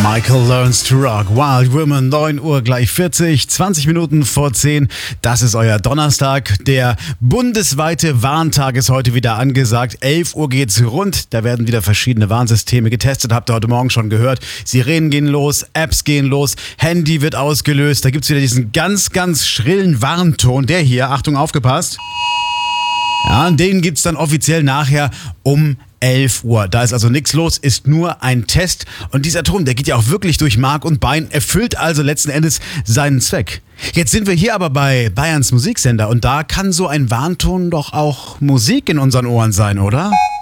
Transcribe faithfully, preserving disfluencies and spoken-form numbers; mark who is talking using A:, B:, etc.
A: Michael Learns to Rock, Wild Women, neun Uhr gleich vierzig, zwanzig Minuten vor zehn. Das ist euer Donnerstag. Der bundesweite Warntag ist heute wieder angesagt. elf Uhr geht's rund. Da werden wieder verschiedene Warnsysteme getestet. Habt ihr heute Morgen schon gehört. Sirenen gehen los, Apps gehen los, Handy wird ausgelöst. Da gibt's wieder diesen ganz, ganz schrillen Warnton. Der hier, Achtung, aufgepasst. Ja, den gibt's dann offiziell nachher um elf Uhr. Da ist also nichts los, ist nur ein Test. Und dieser Ton, der geht ja auch wirklich durch Mark und Bein, erfüllt also letzten Endes seinen Zweck. Jetzt sind wir hier aber bei Bayerns Musiksender und da kann so ein Warnton doch auch Musik in unseren Ohren sein, oder?